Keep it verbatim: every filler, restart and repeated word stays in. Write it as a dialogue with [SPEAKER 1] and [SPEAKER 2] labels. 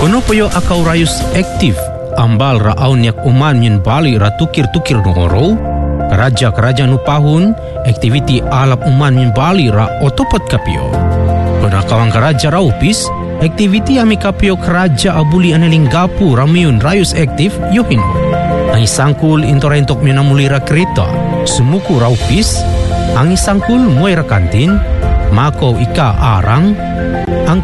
[SPEAKER 1] Ono poyo akau rayus aktif ambal ra aunyak uman min bali ra tukir-tukir nongoro. Keraja-keraja nu pahun aktiviti alap uman min bali ra otopot kapio. Kona kawang keraja raupis aktiviti ami kapio keraja abuli analinggapu ramiun rayus aktif yohino. Ang isangkul intorentok minamulira kereta sumuku raupis. Ang isangkul muay ra kantin mako ika arang ang